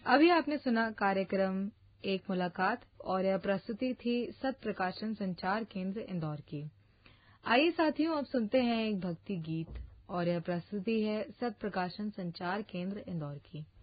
अभी आपने सुना कार्यक्रम एक मुलाकात और यह प्रस्तुति थी सत प्रकाशन संचार केंद्र इंदौर की। आइए साथियों, अब सुनते हैं एक भक्ति गीत और यह प्रस्तुति है सत प्रकाशन संचार केंद्र इंदौर की।